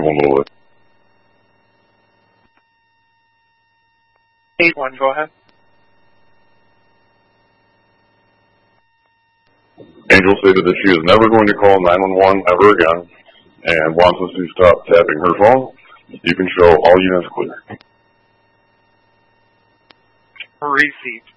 one little bit. 8-1, go ahead. Angel stated that she is never going to call 911 ever again and wants us to stop tapping her phone. You can show all units clear. Receipt.